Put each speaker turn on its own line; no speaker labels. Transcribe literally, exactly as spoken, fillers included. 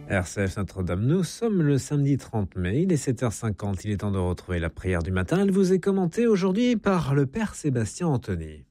R C F Notre-Dame, nous sommes le samedi trente mai, il est sept heures cinquante, il est temps de retrouver la prière du matin. Elle vous est commentée aujourd'hui par le Père Sébastien Anthony.